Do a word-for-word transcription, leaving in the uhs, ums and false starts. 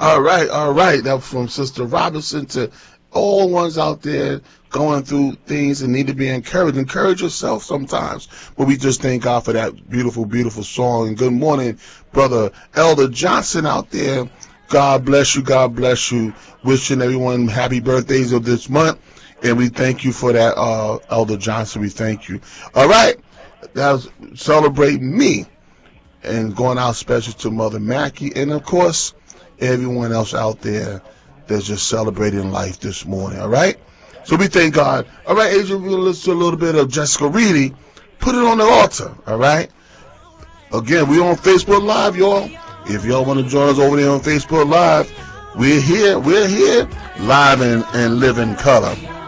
All right, all right. That was from Sister Robinson to all ones out there going through things and need to be encouraged. Encourage yourself sometimes. But we just thank God for that beautiful, beautiful song. And good morning, Brother Elder Johnson out there. God bless you. God bless you. Wishing everyone happy birthdays of this month. And we thank you for that, uh, Elder Johnson. We thank you. All right. That was celebrating me. And going out special to Mother Mackie. And, of course, everyone else out there that's just celebrating life this morning. All right? So we thank God. All right, Adrian, we'll listen to a little bit of Jessica Reedy. Put it on the altar. All right? Again, we're on Facebook Live, y'all. If y'all want to join us over there on Facebook Live, we're here. We're here live and, and live in color.